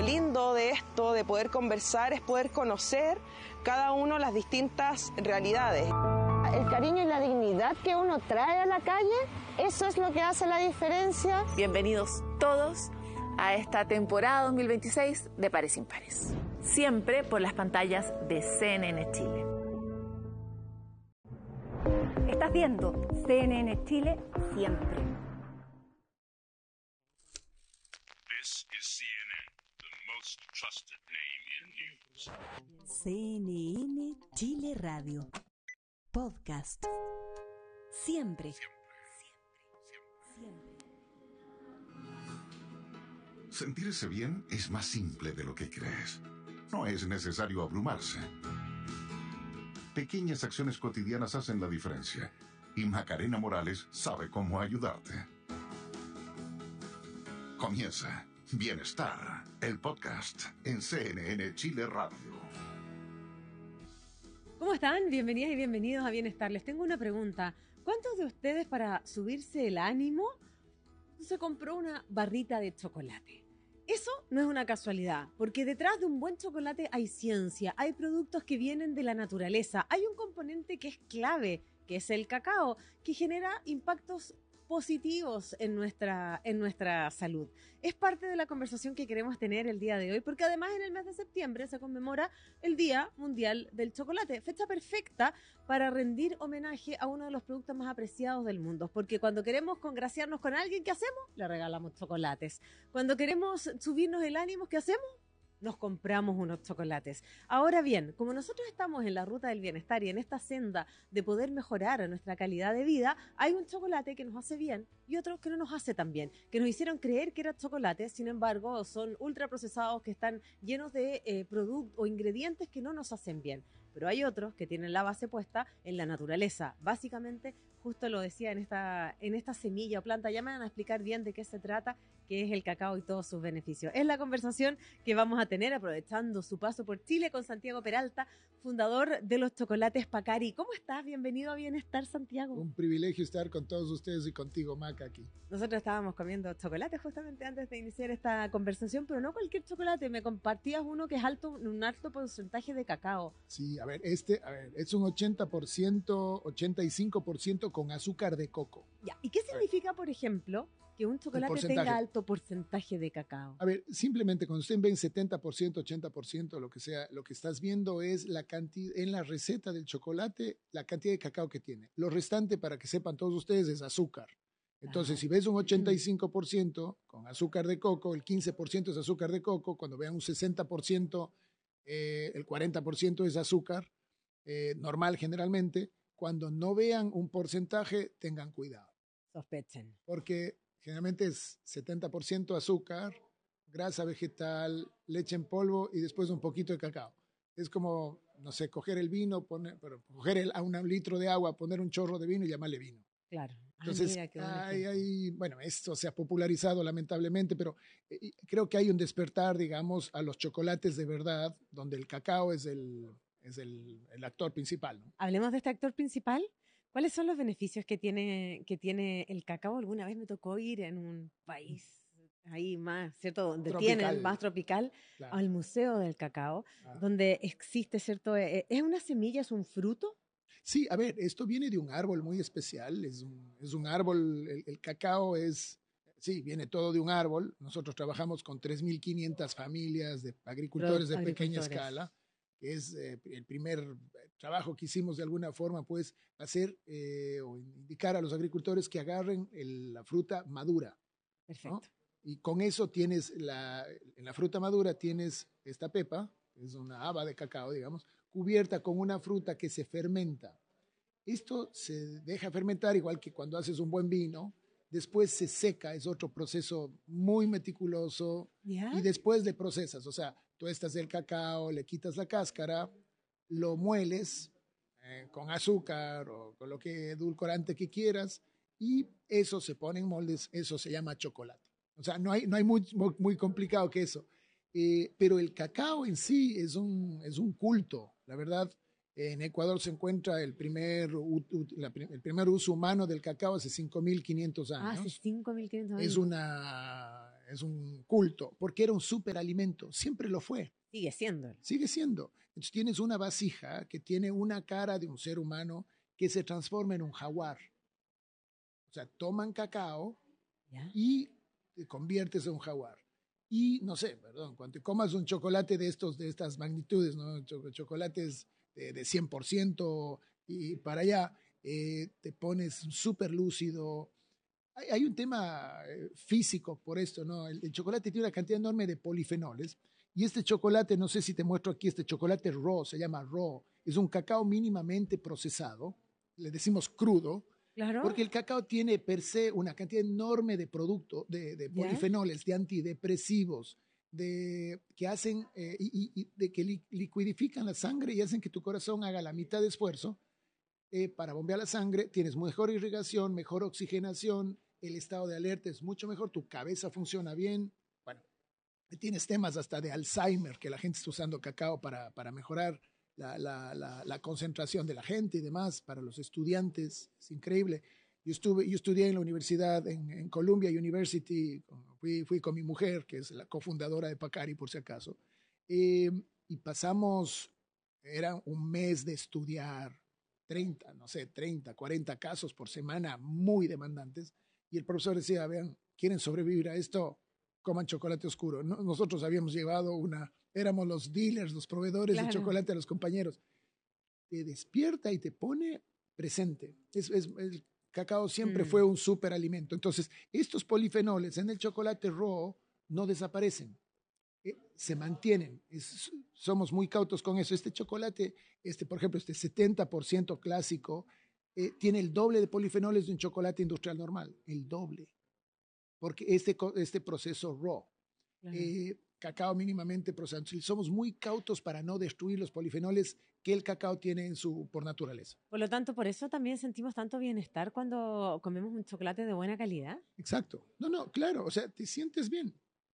lindo de esto, de poder conversar, es poder conocer cada uno las distintas realidades. El cariño y la dignidad que uno trae a la calle, eso es lo que hace la diferencia. Bienvenidos todos a esta temporada 2026 de Pares Impares. Siempre por las pantallas de CNN Chile. Estás viendo CNN Chile siempre. This is CNN, the most trusted name in news. CNN Chile Radio. Podcast. Siempre. Sentirse bien es más simple de lo que crees. No es necesario abrumarse. Pequeñas acciones cotidianas hacen la diferencia. Y Macarena Morales sabe cómo ayudarte. Comienza Bienestar, el podcast en CNN Chile Radio. ¿Cómo están? Bienvenidas y bienvenidos a Bienestar. Les tengo una pregunta. ¿Cuántos de ustedes para subirse el ánimo se compró una barrita de chocolate? Eso no es una casualidad, porque detrás de un buen chocolate hay ciencia, hay productos que vienen de la naturaleza, hay un componente que es clave, que es el cacao, que genera impactos positivos en nuestra salud. Es parte de la conversación que queremos tener el día de hoy, porque además en el mes de septiembre se conmemora el Día Mundial del Chocolate, fecha perfecta para rendir homenaje a uno de los productos más apreciados del mundo, porque cuando queremos congraciarnos con alguien, ¿qué hacemos? Le regalamos chocolates. Cuando queremos subirnos el ánimo, ¿qué hacemos? Nos compramos unos chocolates. Ahora bien, como nosotros estamos en la ruta del bienestar y en esta senda de poder mejorar nuestra calidad de vida, hay un chocolate que nos hace bien y otro que no nos hace tan bien, que nos hicieron creer que era chocolate, sin embargo son ultraprocesados que están llenos de productos o ingredientes que no nos hacen bien. Pero hay otros que tienen la base puesta en la naturaleza. Básicamente, justo lo decía en esta semilla o planta, ya me van a explicar bien de qué se trata, que es el cacao y todos sus beneficios. Es la conversación que vamos a tener aprovechando su paso por Chile con Santiago Peralta, fundador de los chocolates Pacari. ¿Cómo estás? Bienvenido a Bienestar, Santiago. Un privilegio estar con todos ustedes y contigo, Maca, aquí. Nosotros estábamos comiendo chocolate justamente antes de iniciar esta conversación, pero no cualquier chocolate. Me compartías uno que es un alto porcentaje de cacao. Sí, es un 80%, 85% con azúcar de coco. Ya. ¿Y qué significa, por ejemplo, que un chocolate tenga alto porcentaje de cacao? A ver, simplemente cuando usted ven 70%, 80%, lo que sea, lo que estás viendo es la cantidad, en la receta del chocolate, la cantidad de cacao que tiene. Lo restante, para que sepan todos ustedes, es azúcar. Entonces, si ves un 85% con azúcar de coco, el 15% es azúcar de coco, cuando vean un 60%, el 40% es azúcar, normal generalmente. Cuando no vean un porcentaje, tengan cuidado. Sospechen. Porque generalmente es 70% azúcar, grasa vegetal, leche en polvo y después un poquito de cacao. Es como, no sé, coger el vino, a un litro de agua, poner un chorro de vino y llamarle vino. Claro. Entonces, bueno, esto se ha popularizado lamentablemente, pero creo que hay un despertar, digamos, a los chocolates de verdad, donde el cacao es el actor principal, ¿no? Hablemos de este actor principal. ¿Cuáles son los beneficios que tiene el cacao? Alguna vez me tocó ir en un país ahí más, ¿cierto? Donde tienen más tropical, claro, al Museo del Cacao, donde existe, ¿cierto? ¿Es una semilla, es un fruto? Sí, a ver, esto viene de un árbol muy especial, es un árbol, el cacao viene todo de un árbol. Nosotros trabajamos con 3.500 familias de agricultores de pequeña escala, que es el primer trabajo que hicimos de alguna forma, pues hacer o indicar a los agricultores que agarren la fruta madura. Perfecto. ¿No? Y con eso tienes, en la fruta madura tienes esta pepa, que es una haba de cacao, digamos, cubierta con una fruta que se fermenta. Esto se deja fermentar igual que cuando haces un buen vino, después se seca, es otro proceso muy meticuloso, y después le procesas, o sea, tuestas el cacao, le quitas la cáscara, lo mueles con azúcar o con lo que edulcorante que quieras, y eso se pone en moldes, eso se llama chocolate. O sea, no hay muy complicado que eso. Pero el cacao en sí es un culto, la verdad. En Ecuador se encuentra el primer uso humano del cacao hace 5.500 años. Hace 5.500 años. Es una es un culto, porque era un superalimento, siempre lo fue. Sigue siendo. Sigue siendo. Entonces tienes una vasija que tiene una cara de un ser humano que se transforma en un jaguar. O sea, toman cacao ¿Ya? y te conviertes en un jaguar. Y no sé, perdón, cuando te comas un chocolate de estas magnitudes, ¿no? Chocolates de 100% y para allá, te pones súper lúcido. Hay un tema físico por esto, ¿no? El chocolate tiene una cantidad enorme de polifenoles. Y este chocolate, no sé si te muestro aquí, este chocolate raw, se llama raw. Es un cacao mínimamente procesado, le decimos crudo, Claro. porque el cacao tiene per se una cantidad enorme de productos, de polifenoles, de antidepresivos, que hacen, que liquidifican la sangre y hacen que tu corazón haga la mitad de esfuerzo para bombear la sangre. Tienes mejor irrigación, mejor oxigenación, el estado de alerta es mucho mejor, tu cabeza funciona bien. Bueno, tienes temas hasta de Alzheimer, que la gente está usando cacao para mejorar la concentración de la gente y demás, para los estudiantes, es increíble. Yo estudié en la universidad, en Columbia University, fui con mi mujer, que es la cofundadora de Pacari, por si acaso, y pasamos, era un mes de estudiar 30, 40 casos por semana, muy demandantes, y el profesor decía, vean, ¿quieren sobrevivir a esto? Coman chocolate oscuro. Nosotros habíamos llevado éramos los dealers, los proveedores de chocolate a los compañeros. Te despierta y te pone presente. El cacao siempre fue un superalimento. Entonces, estos polifenoles en el chocolate raw no desaparecen, se mantienen. Somos muy cautos con eso. Este chocolate, por ejemplo, este 70% clásico, tiene el doble de polifenoles de un chocolate industrial normal, el doble. Porque este proceso raw, cacao mínimamente procesado. Somos muy cautos para no destruir los polifenoles que el cacao tiene por naturaleza. Por lo tanto, por eso también sentimos tanto bienestar cuando comemos un chocolate de buena calidad. Exacto. No, claro, o sea, te sientes bien.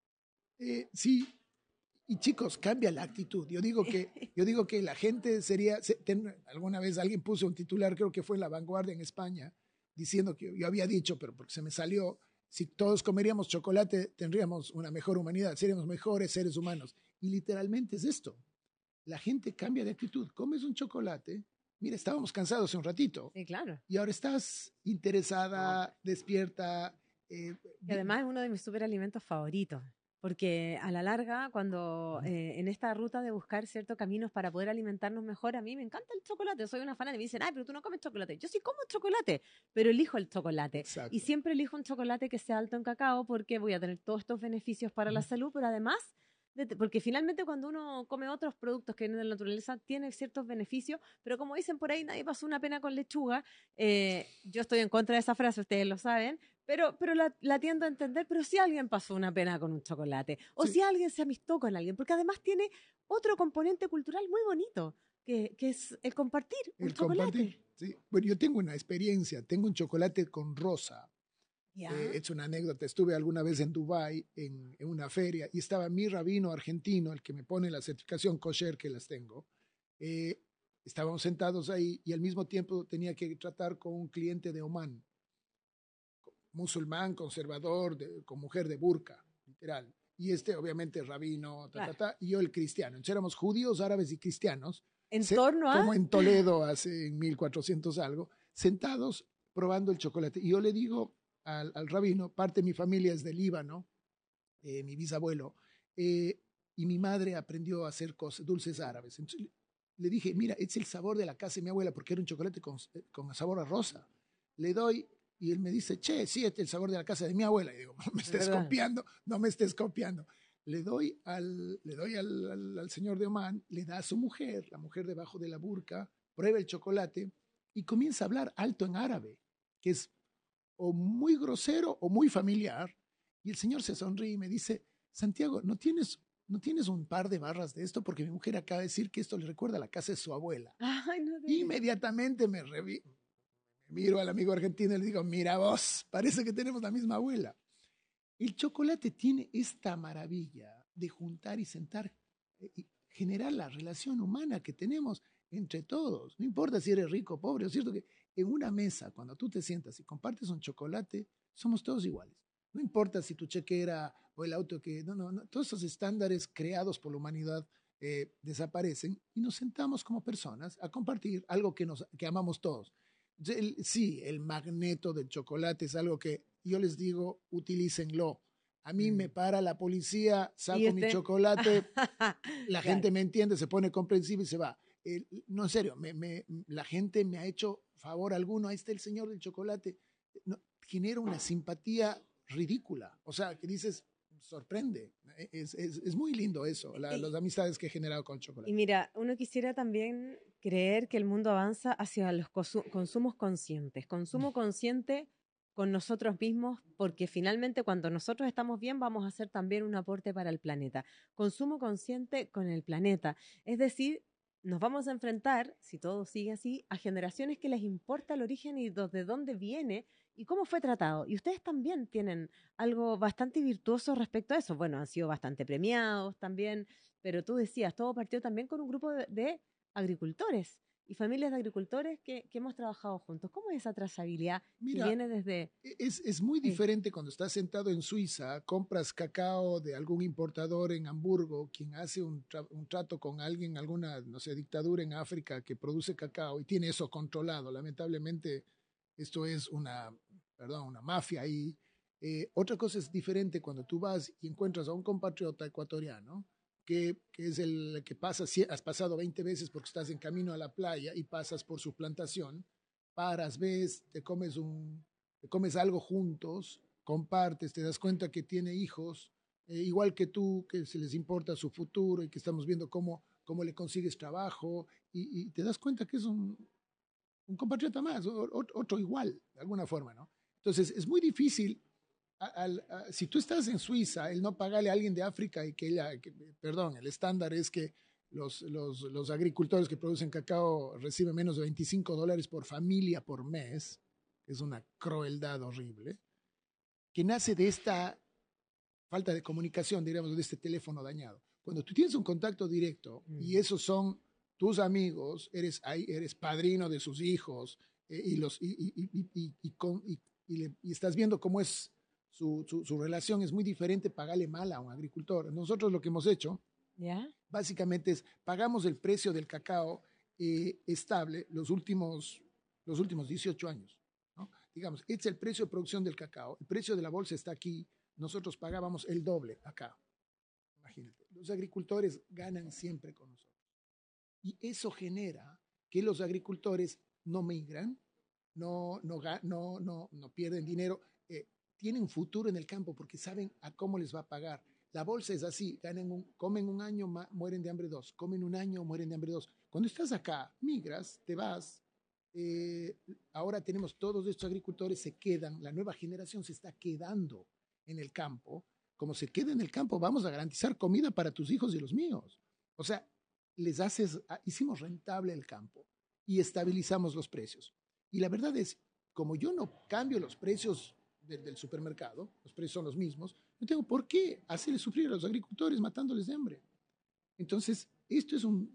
Sí, y chicos, cambia la actitud. Yo digo que la gente alguna vez alguien puso un titular, creo que fue en La Vanguardia en España, diciendo que yo había dicho, pero porque se me salió, si todos comeríamos chocolate, tendríamos una mejor humanidad, seríamos mejores seres humanos. Y literalmente es esto. La gente cambia de actitud. Comes un chocolate. Mira, estábamos cansados hace un ratito. Sí, claro. Y ahora estás interesada, despierta. Y además es uno de mis superalimentos favoritos. Porque a la larga, cuando en esta ruta de buscar ciertos caminos para poder alimentarnos mejor, a mí me encanta el chocolate. Soy una fanática. Me dicen, ay, pero tú no comes chocolate. Yo sí como chocolate, pero elijo el chocolate. Exacto. Y siempre elijo un chocolate que sea alto en cacao porque voy a tener todos estos beneficios para la salud, pero además, porque finalmente cuando uno come otros productos que vienen de la naturaleza, tiene ciertos beneficios, pero como dicen por ahí, nadie pasó una pena con lechuga. Yo estoy en contra de esa frase, ustedes lo saben. Pero la tiendo a entender, pero si alguien pasó una pena con un chocolate, o si alguien se amistó con alguien, porque además tiene otro componente cultural muy bonito, que es el compartir un chocolate. Compartir, sí. Bueno, yo tengo una experiencia, tengo un chocolate con rosa. Es una anécdota, estuve alguna vez en Dubái en una feria y estaba mi rabino argentino, el que me pone la certificación kosher que las tengo. Estábamos sentados ahí y al mismo tiempo tenía que tratar con un cliente de Omán, musulmán, conservador, con mujer de burka, literal. Y obviamente, rabino, y yo el cristiano. Entonces éramos judíos, árabes y cristianos. ¿En torno a? Como en Toledo hace en 1400 algo, sentados probando el chocolate. Y yo le digo al rabino, parte de mi familia es de Líbano, mi bisabuelo, y mi madre aprendió a hacer dulces árabes. Entonces le dije, mira, es el sabor de la casa de mi abuela, porque era un chocolate con sabor a rosa. Le doy. Y él me dice, che, sí, este es el sabor de la casa de mi abuela. Y digo, no me estés copiando. Le doy al señor de Omán, le da a su mujer, la mujer debajo de la burka, prueba el chocolate y comienza a hablar alto en árabe, que es o muy grosero o muy familiar. Y el señor se sonríe y me dice, Santiago, ¿no tienes un par de barras de esto? Porque mi mujer acaba de decir que esto le recuerda a la casa de su abuela. Ay, no. Inmediatamente miro al amigo argentino y le digo, mira vos, parece que tenemos la misma abuela. El chocolate tiene esta maravilla de juntar y sentar y generar la relación humana que tenemos entre todos. No importa si eres rico o pobre, es cierto que en una mesa, cuando tú te sientas y compartes un chocolate, somos todos iguales. No importa si tu cheque era o el auto que... No. Todos esos estándares creados por la humanidad desaparecen y nos sentamos como personas a compartir algo que amamos todos. Sí, el magneto del chocolate es algo que yo les digo, utilícenlo. A mí me para la policía, saco mi chocolate, la gente me entiende, se pone comprensiva y se va. No, en serio, la gente me ha hecho favor alguno. Ahí está el señor del chocolate. No, genera una simpatía ridícula. O sea, que dices, sorprende. Es muy lindo eso, las amistades que he generado con el chocolate. Y mira, uno quisiera también creer que el mundo avanza hacia los consumos conscientes. Consumo consciente con nosotros mismos, porque finalmente cuando nosotros estamos bien vamos a hacer también un aporte para el planeta. Consumo consciente con el planeta. Es decir, nos vamos a enfrentar, si todo sigue así, a generaciones que les importa el origen y de dónde viene y cómo fue tratado. Y ustedes también tienen algo bastante virtuoso respecto a eso. Bueno, han sido bastante premiados también, pero tú decías, todo partió también con un grupo de agricultores y familias de agricultores que hemos trabajado juntos. ¿Cómo es esa trazabilidad que viene desde...? Es muy diferente cuando estás sentado en Suiza, compras cacao de algún importador en Hamburgo, quien hace un trato con alguien, alguna, no sé, dictadura en África que produce cacao y tiene eso controlado. Lamentablemente, esto es una mafia ahí. Otra cosa es diferente cuando tú vas y encuentras a un compatriota ecuatoriano que es el que has pasado 20 veces porque estás en camino a la playa y pasas por su plantación, paras, ves, te comes algo juntos, compartes, te das cuenta que tiene hijos, igual que tú, que se les importa su futuro y que estamos viendo cómo le consigues trabajo y te das cuenta que es un compatriota más, otro igual, de alguna forma, ¿no? Entonces, es muy difícil, si tú estás en Suiza, el no pagarle a alguien de África y el estándar es que los agricultores que producen cacao reciben menos de $25 por familia por mes, que es una crueldad horrible, que nace de esta falta de comunicación, diríamos, de este teléfono dañado. Cuando tú tienes un contacto directo y esos son tus amigos, eres padrino de sus hijos y estás viendo cómo es su relación, es muy diferente pagarle mal a un agricultor. Nosotros lo que hemos hecho, básicamente es pagamos el precio del cacao estable los últimos 18 años, ¿no? Digamos, este es el precio de producción del cacao, el precio de la bolsa está aquí, nosotros pagábamos el doble acá. Imagínate, los agricultores ganan siempre con nosotros. Y eso genera que los agricultores no migran, no pierden dinero, tienen futuro en el campo porque saben a cómo les va a pagar. La bolsa es así, comen un año, mueren de hambre 2, comen un año, mueren de hambre 2. Cuando estás acá, migras, te vas, ahora tenemos todos estos agricultores, se quedan, la nueva generación se está quedando en el campo. Como se queda en el campo, vamos a garantizar comida para tus hijos y los míos. O sea, hicimos rentable el campo y estabilizamos los precios. Y la verdad es, como yo no cambio los precios del supermercado, los precios son los mismos, no tengo por qué hacerles sufrir a los agricultores matándoles de hambre. Entonces, esto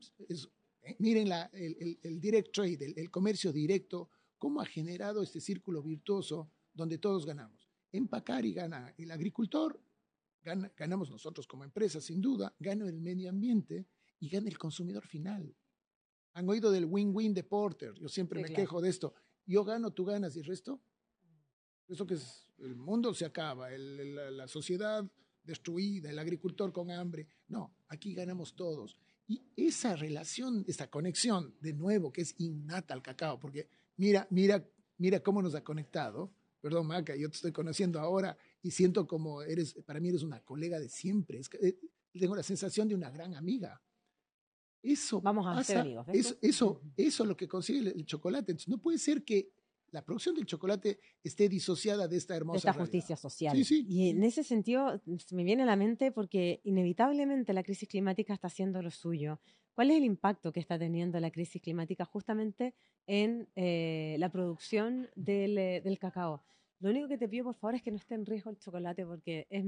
miren el direct trade, el comercio directo, cómo ha generado este círculo virtuoso donde todos ganamos. Empacar y gana el agricultor, ganamos nosotros como empresa, sin duda, gana el medio ambiente y gana el consumidor final. Han oído del win-win de Porter, yo siempre me quejo de esto. Yo gano, tú ganas y el resto. Eso que es, el mundo se acaba, la sociedad destruida, el agricultor con hambre. No, aquí ganamos todos. Y esa relación, esa conexión, de nuevo, que es innata al cacao, porque mira cómo nos ha conectado. Perdón, Maca, yo te estoy conociendo ahora y siento como para mí eres una colega de siempre. Tengo la sensación de una gran amiga. Eso vamos a ser amigos. Eso es lo que consigue el chocolate. Entonces, no puede ser que la producción del chocolate esté disociada de esta hermosa justicia social. Sí. Y en ese sentido me viene a la mente porque inevitablemente la crisis climática está haciendo lo suyo. ¿Cuál es el impacto que está teniendo la crisis climática justamente en la producción del cacao? Lo único que te pido, por favor, es que no esté en riesgo el chocolate porque es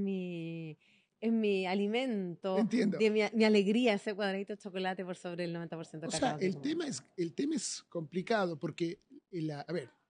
mi alimento, mi alegría, ese cuadradito de chocolate por sobre el 90% de cacao. O sea, el tema es complicado porque,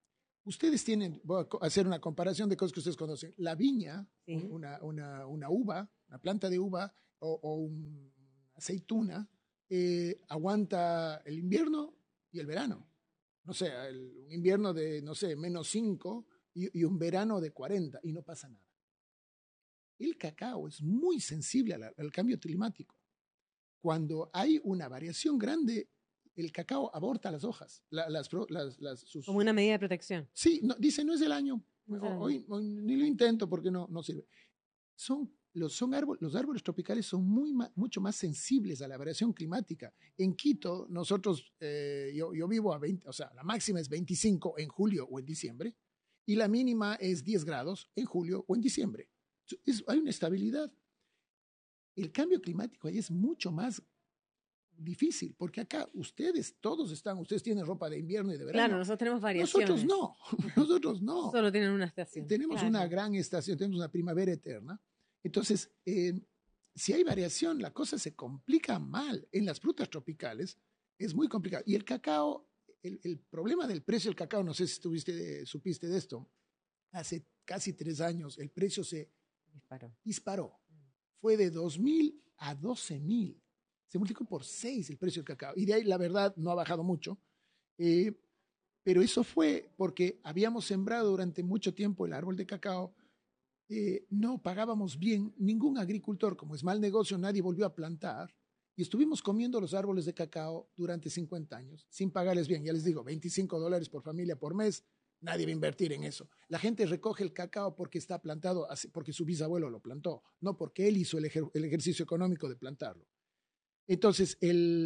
Ustedes tienen, voy a hacer una comparación de cosas que ustedes conocen. La viña, Sí. una uva, una planta de uva o una aceituna, aguanta el invierno y el verano. No sé, un invierno de, no sé, -5 y un verano de 40 y no pasa nada. El cacao es muy sensible al cambio climático. Cuando hay una variación grande, el cacao aborta las hojas. Como una medida de protección. Sí, no, dice, no es el año. No es el año. Hoy ni lo intento porque no sirve. Los árboles tropicales son mucho más sensibles a la variación climática. En Quito, nosotros, yo vivo a 20, o sea, la máxima es 25 en julio o en diciembre, y la mínima es 10 grados en julio o en diciembre. Hay una estabilidad. El cambio climático ahí es mucho más difícil, porque acá ustedes tienen ropa de invierno y de verano. Claro, nosotros tenemos variaciones. Nosotros no. Solo tienen una estación. Tenemos Claro. una gran estación, tenemos una primavera eterna. Entonces, si hay variación, la cosa se complica mal. En las frutas tropicales es muy complicado. Y el cacao, el problema del precio del cacao, no sé si supiste de esto, hace casi 3 años el precio se disparó. Fue de 2.000 a 12.000. Se multiplicó por 6 el precio del cacao. Y de ahí, la verdad, no ha bajado mucho. Pero eso fue porque habíamos sembrado durante mucho tiempo el árbol de cacao. No pagábamos bien. Ningún agricultor, como es mal negocio, nadie volvió a plantar. Y estuvimos comiendo los árboles de cacao durante 50 años, sin pagarles bien. Ya les digo, $25 por familia por mes. Nadie va a invertir en eso. La gente recoge el cacao porque está plantado, porque su bisabuelo lo plantó, no porque él hizo el ejercicio económico de plantarlo. Entonces,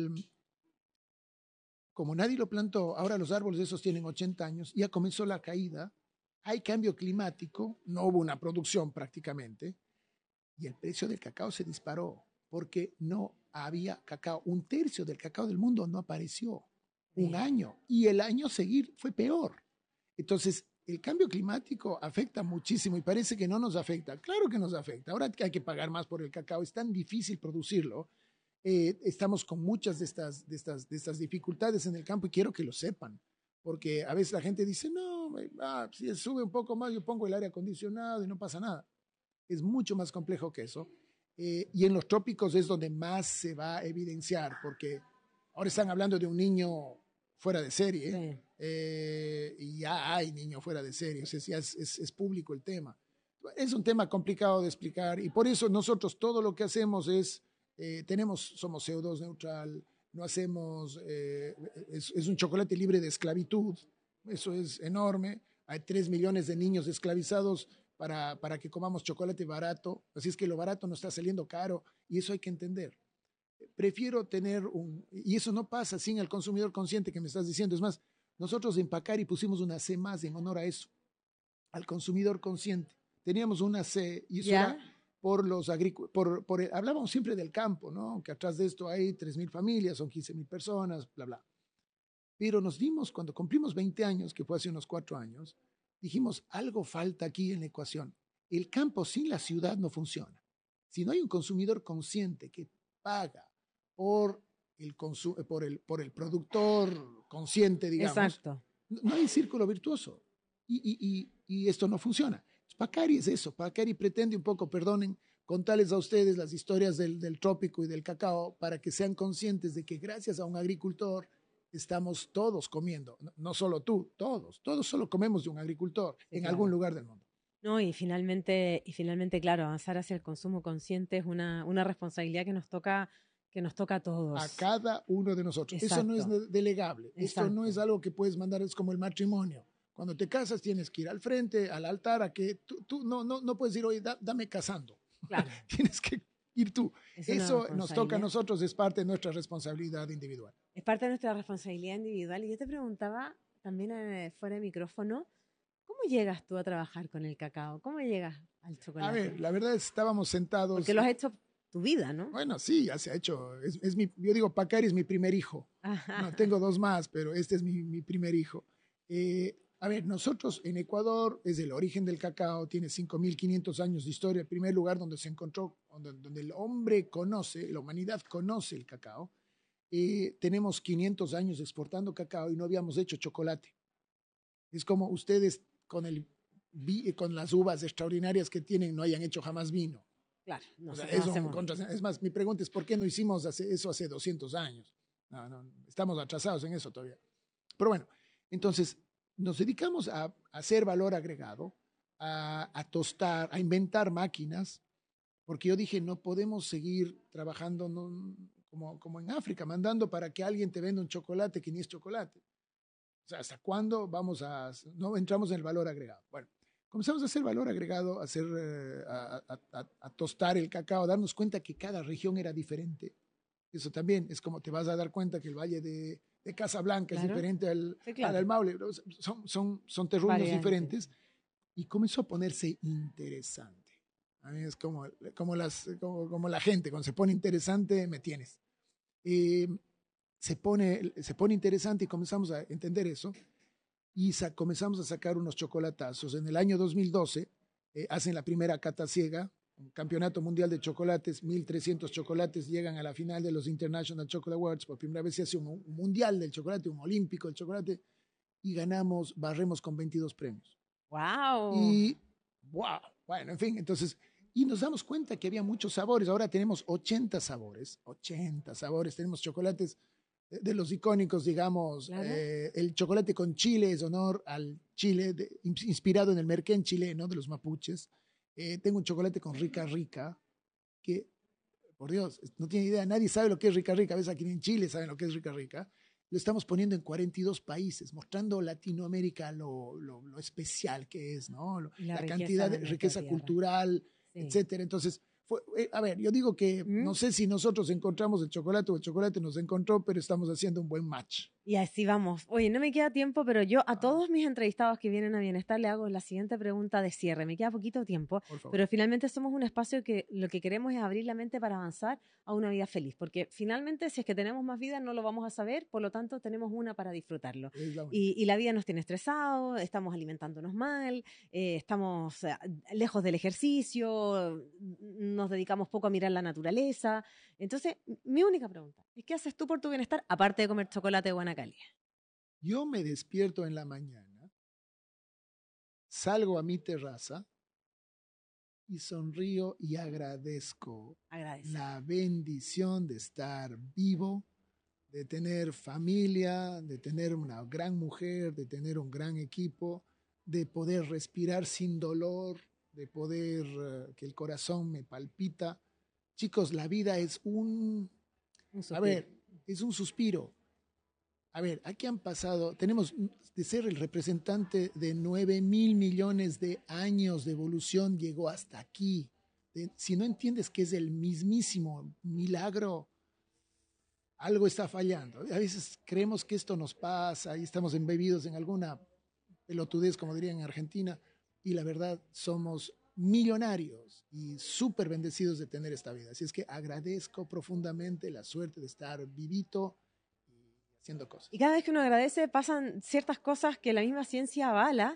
como nadie lo plantó, ahora los árboles esos tienen 80 años, ya comenzó la caída, hay cambio climático, no hubo una producción prácticamente, y el precio del cacao se disparó porque no había cacao. 1/3 del cacao del mundo no apareció un año, y el año seguir fue peor. Entonces, el cambio climático afecta muchísimo y parece que no nos afecta. Claro que nos afecta. Ahora hay que pagar más por el cacao, es tan difícil producirlo. Estamos con muchas de estas dificultades en el campo y quiero que lo sepan, porque a veces la gente dice, no, si sube un poco más yo pongo el aire acondicionado y no pasa nada. Es mucho más complejo que eso, y en los trópicos es donde más se va a evidenciar, porque ahora están hablando de un niño fuera de serie, y ya hay niños fuera de serie, o sea, ya es público el tema. Es un tema complicado de explicar y por eso nosotros todo lo que hacemos es somos CO2 neutral, no hacemos, es un chocolate libre de esclavitud, eso es enorme. Hay 3 millones de niños esclavizados para que comamos chocolate barato, así es que lo barato nos está saliendo caro y eso hay que entender. Prefiero tener y eso no pasa sin el consumidor consciente que me estás diciendo. Es más, nosotros en Pacari pusimos una C más en honor a eso, al consumidor consciente. Teníamos una C y eso era por los agricultores, hablábamos siempre del campo, ¿no? Que atrás de esto hay 3.000 familias, son 15.000 personas, bla, bla. Pero nos dimos, cuando cumplimos 20 años, que fue hace unos 4 años, dijimos, algo falta aquí en la ecuación. El campo sin la ciudad no funciona. Si no hay un consumidor consciente que paga por el productor consciente, digamos, exacto, no hay círculo virtuoso y esto no funciona. Pacari es eso. Pacari pretende un poco, perdonen, contarles a ustedes las historias del trópico y del cacao para que sean conscientes de que gracias a un agricultor estamos todos comiendo, no solo tú, todos solo comemos de un agricultor en algún lugar del mundo. No, y finalmente, claro, avanzar hacia el consumo consciente es una responsabilidad que nos toca a todos. A cada uno de nosotros. Exacto. Eso no es delegable. Exacto. Eso no es algo que puedes mandar, es como el matrimonio. Cuando te casas tienes que ir al frente, al altar, a que tú no puedes decir, oye, dame casando. Claro. Tienes que ir tú. Eso nos toca a responsabilidad. nosotros, es parte de nuestra responsabilidad individual. Es parte de nuestra responsabilidad individual. Y yo te preguntaba también fuera de micrófono, ¿cómo llegas tú a trabajar con el cacao? ¿Cómo llegas al chocolate? A ver, la verdad estábamos sentados. Porque lo has hecho tu vida, ¿no? Bueno, sí, ya se ha hecho. Yo digo, Pacari es mi primer hijo. No, tengo 2 más, pero este es mi primer hijo. A ver, nosotros en Ecuador es el origen del cacao, tiene 5.500 años de historia, el primer lugar donde se encontró, donde el hombre conoce, la humanidad conoce el cacao. Tenemos 500 años exportando cacao y no habíamos hecho chocolate. Es como ustedes con las uvas extraordinarias que tienen no hayan hecho jamás vino. Claro, no, O sea, no hacemos. es más, mi pregunta es ¿por qué no hicimos eso hace 200 años? No, estamos atrasados en eso todavía. Pero bueno, entonces nos dedicamos a hacer valor agregado, a tostar, a inventar máquinas, porque yo dije, no podemos seguir trabajando como en África, mandando para que alguien te venda un chocolate que ni es chocolate. O sea, ¿hasta cuándo no entramos en el valor agregado? Bueno, comenzamos a hacer valor agregado, a tostar el cacao, a darnos cuenta que cada región era diferente. Eso también es como te vas a dar cuenta que el valle de Casablanca es diferente al Maule. Son terruños diferentes. Y comenzó a ponerse interesante. A mí es como la gente, cuando se pone interesante, me tienes. Se pone interesante y comenzamos a entender eso. Y comenzamos a sacar unos chocolatazos. En el año 2012 hacen la primera cata ciega, un campeonato mundial de chocolates, 1.300 chocolates llegan a la final de los International Chocolate Awards. Por primera vez se hace un mundial del chocolate, un olímpico del chocolate, y barremos con 22 premios. ¡Wow! Bueno, en fin, entonces, y nos damos cuenta que había muchos sabores. Ahora tenemos 80 sabores. Tenemos chocolates de los icónicos, digamos, claro. El chocolate con chile es honor al Chile, inspirado en el merquén chileno de los mapuches. Tengo un chocolate con rica rica, que, por Dios, no tiene idea, nadie sabe lo que es rica rica. A veces aquí en Chile saben lo que es rica rica. Lo estamos poniendo en 42 países, mostrando Latinoamérica lo especial que es, ¿no? La cantidad de riqueza cultural, etcétera. Entonces, yo digo que no sé si nosotros encontramos el chocolate o el chocolate nos encontró, pero estamos haciendo un buen match. Y así vamos. Oye, no me queda tiempo, pero yo a todos mis entrevistados que vienen a Bienestar le hago la siguiente pregunta de cierre. Me queda poquito tiempo, pero finalmente somos un espacio que lo que queremos es abrir la mente para avanzar a una vida feliz, porque finalmente si es que tenemos más vida no lo vamos a saber, por lo tanto tenemos una para disfrutarlo. Y la vida nos tiene estresados, estamos alimentándonos mal, estamos lejos del ejercicio, nos dedicamos poco a mirar la naturaleza. Entonces, mi única pregunta es ¿qué haces tú por tu bienestar aparte de comer chocolate de buena calidad? Yo me despierto en la mañana, salgo a mi terraza y sonrío y agradezco la bendición de estar vivo, de tener familia, de tener una gran mujer, de tener un gran equipo, de poder respirar sin dolor, de poder que el corazón me palpita. Chicos, la vida es es un suspiro. Aquí han pasado, tenemos de ser el representante de 9.000 millones de años de evolución, llegó hasta aquí. Si no entiendes que es el mismísimo milagro, algo está fallando. A veces creemos que esto nos pasa y estamos embebidos en alguna pelotudez, como dirían en Argentina, y la verdad somos millonarios y súper bendecidos de tener esta vida. Así es que agradezco profundamente la suerte de estar vivito y haciendo cosas. Y cada vez que uno agradece pasan ciertas cosas que la misma ciencia avala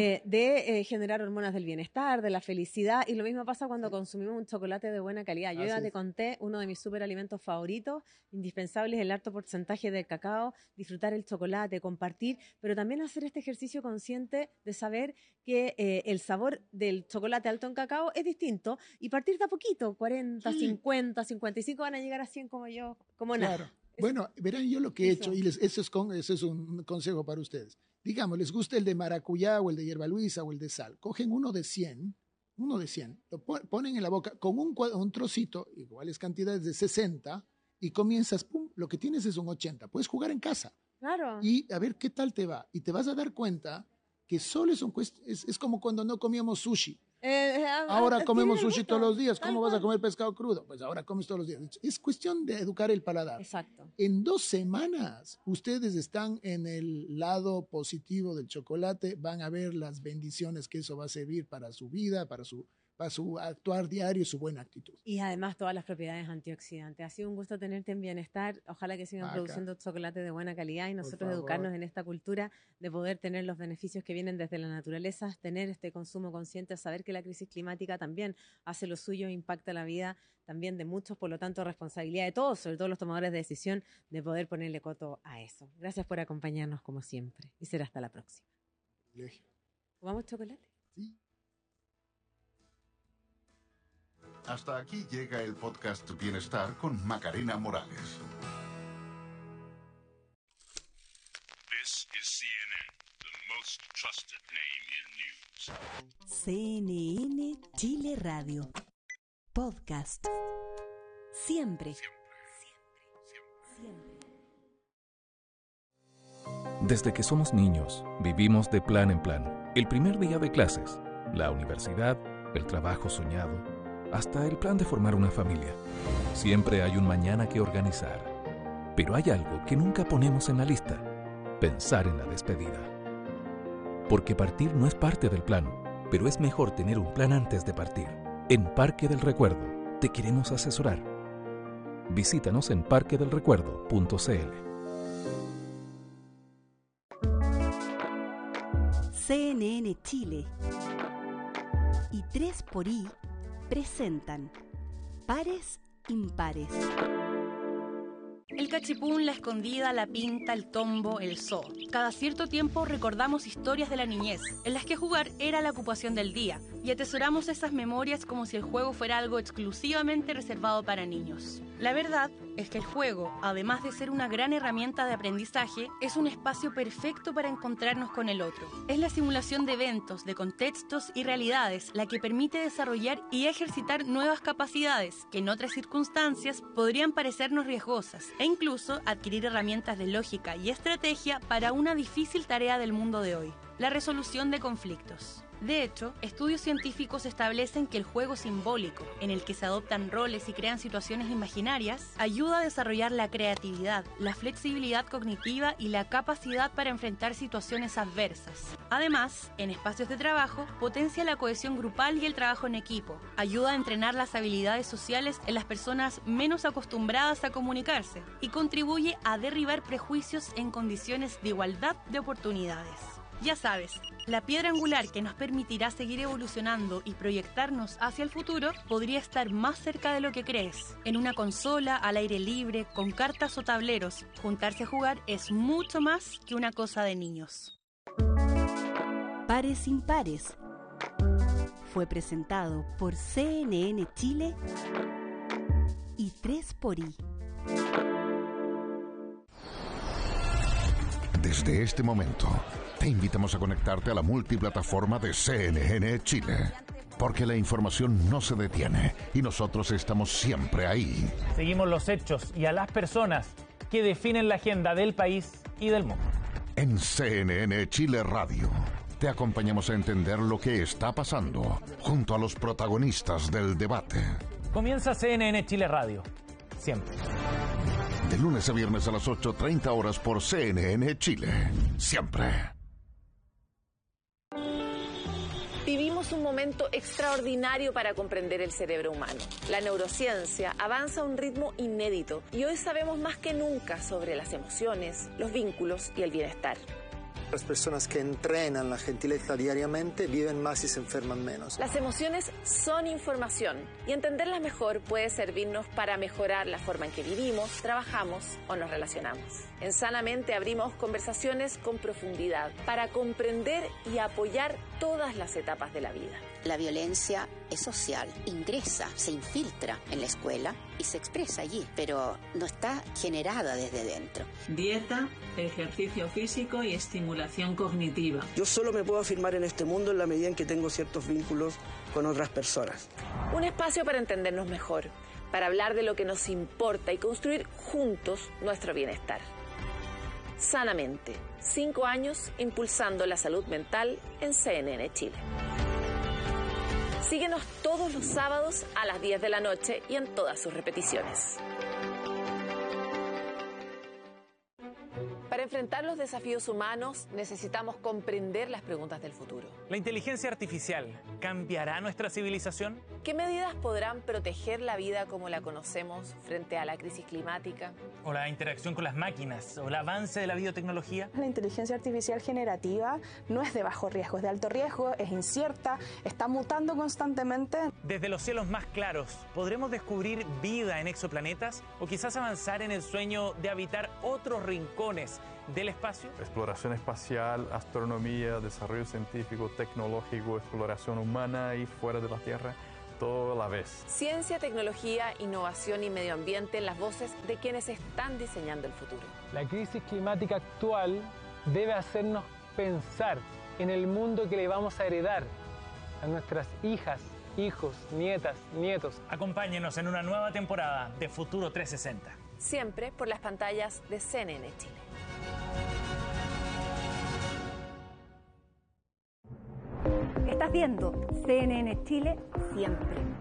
de generar hormonas del bienestar, de la felicidad, y lo mismo pasa cuando consumimos un chocolate de buena calidad. Yo ya te conté uno de mis superalimentos favoritos, indispensables, el alto porcentaje de cacao, disfrutar el chocolate, compartir, pero también hacer este ejercicio consciente de saber que el sabor del chocolate alto en cacao es distinto y partir de a poquito, 40, 50, 55 van a llegar a 100 como yo, como nada. Bueno, verán yo lo que he hecho, y eso es un consejo para ustedes. Digamos, les gusta el de maracuyá o el de hierba luisa o el de sal. Cogen uno de 100, lo ponen en la boca con un trocito, iguales cantidades de 60, y comienzas, pum, lo que tienes es un 80. Puedes jugar en casa. Claro. Y a ver qué tal te va. Y te vas a dar cuenta que solo es como cuando no comíamos sushi. Ahora comemos sushi todos los días. ¿Cómo vas a comer pescado crudo? Pues ahora comes todos los días. Es cuestión de educar el paladar. Exacto. En 2 semanas ustedes están en el lado positivo del chocolate. Van a ver las bendiciones que eso va a servir para su vida, para su actuar diario y su buena actitud. Y además todas las propiedades antioxidantes. Ha sido un gusto tenerte en Bienestar. Ojalá que sigan produciendo chocolate de buena calidad y nosotros educarnos en esta cultura de poder tener los beneficios que vienen desde la naturaleza, tener este consumo consciente, saber que la crisis climática también hace lo suyo, impacta la vida también de muchos, por lo tanto responsabilidad de todos, sobre todo los tomadores de decisión, de poder ponerle coto a eso. Gracias por acompañarnos como siempre y será hasta la próxima. privilegio. ¿Comamos chocolate? Sí. Hasta aquí llega el podcast Bienestar con Macarena Morales. This is CNN, the most trusted name in news. CNN Chile Radio. Podcast. Siempre. Desde que somos niños, vivimos de plan en plan. El primer día de clases, la universidad, el trabajo soñado, hasta el plan de formar una familia. Siempre hay un mañana que organizar. Pero hay algo que nunca ponemos en la lista: pensar en la despedida. Porque partir no es parte del plan, pero es mejor tener un plan antes de partir. En Parque del Recuerdo te queremos asesorar. Visítanos en parquedelrecuerdo.cl. CNN Chile y 3xI presentan Pares Impares. El cachipún, la escondida, la pinta, el tombo, el zoo. Cada cierto tiempo recordamos historias de la niñez, en las que jugar era la ocupación del día, y atesoramos esas memorias como si el juego fuera algo exclusivamente reservado para niños. La verdad es que el juego, además de ser una gran herramienta de aprendizaje, es un espacio perfecto para encontrarnos con el otro. Es la simulación de eventos, de contextos y realidades la que permite desarrollar y ejercitar nuevas capacidades que en otras circunstancias podrían parecernos riesgosas, e incluso adquirir herramientas de lógica y estrategia para una difícil tarea del mundo de hoy: la resolución de conflictos. De hecho, estudios científicos establecen que el juego simbólico, en el que se adoptan roles y crean situaciones imaginarias, ayuda a desarrollar la creatividad, la flexibilidad cognitiva y la capacidad para enfrentar situaciones adversas. Además, en espacios de trabajo, potencia la cohesión grupal y el trabajo en equipo, ayuda a entrenar las habilidades sociales en las personas menos acostumbradas a comunicarse y contribuye a derribar prejuicios en condiciones de igualdad de oportunidades. Ya sabes, la piedra angular que nos permitirá seguir evolucionando y proyectarnos hacia el futuro podría estar más cerca de lo que crees. En una consola, al aire libre, con cartas o tableros, juntarse a jugar es mucho más que una cosa de niños. Pares Impares fue presentado por CNN Chile y 3xI. Desde este momento, te invitamos a conectarte a la multiplataforma de CNN Chile, porque la información no se detiene y nosotros estamos siempre ahí. Seguimos los hechos y a las personas que definen la agenda del país y del mundo. En CNN Chile Radio, te acompañamos a entender lo que está pasando junto a los protagonistas del debate. Comienza CNN Chile Radio, siempre. De lunes a viernes a las 8:30 horas por CNN Chile, siempre. Vivimos un momento extraordinario para comprender el cerebro humano. La neurociencia avanza a un ritmo inédito y hoy sabemos más que nunca sobre las emociones, los vínculos y el bienestar. Las personas que entrenan la gentileza diariamente viven más y se enferman menos. Las emociones son información y entenderlas mejor puede servirnos para mejorar la forma en que vivimos, trabajamos o nos relacionamos. En Sanamente abrimos conversaciones con profundidad para comprender y apoyar todas las etapas de la vida. La violencia es social, ingresa, se infiltra en la escuela y se expresa allí, pero no está generada desde dentro. Dieta, ejercicio físico y estimulación cognitiva. Yo solo me puedo afirmar en este mundo en la medida en que tengo ciertos vínculos con otras personas. Un espacio para entendernos mejor, para hablar de lo que nos importa y construir juntos nuestro bienestar. Sanamente, 5 años impulsando la salud mental en CNN Chile. Síguenos todos los sábados a las 10 de la noche y en todas sus repeticiones. Para enfrentar los desafíos humanos necesitamos comprender las preguntas del futuro. ¿La inteligencia artificial cambiará nuestra civilización? ¿Qué medidas podrán proteger la vida como la conocemos frente a la crisis climática? ¿O la interacción con las máquinas? ¿O el avance de la biotecnología? La inteligencia artificial generativa no es de bajo riesgo, es de alto riesgo, es incierta, está mutando constantemente. Desde los cielos más claros, ¿podremos descubrir vida en exoplanetas? ¿O quizás avanzar en el sueño de habitar otros rincones del espacio espacio. Exploración espacial, astronomía, desarrollo científico, tecnológico, exploración humana y fuera de la Tierra, todo a la vez. Ciencia, tecnología, innovación y medio ambiente en las voces de quienes están diseñando el futuro. La crisis climática actual debe hacernos pensar en el mundo que le vamos a heredar a nuestras hijas, hijos, nietas, nietos. Acompáñenos en una nueva temporada de Futuro 360. Siempre por las pantallas de CNN Chile. Estás viendo CNN Chile siempre.